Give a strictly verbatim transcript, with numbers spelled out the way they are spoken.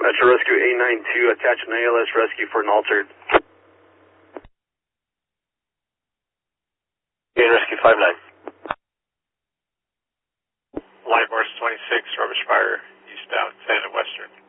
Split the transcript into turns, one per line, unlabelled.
Metro Rescue eight nine two, attach an A L S rescue for an altered.
Main Rescue five nine.
Light Horse twenty-six, Rubbish Fire, eastbound, Santa Western.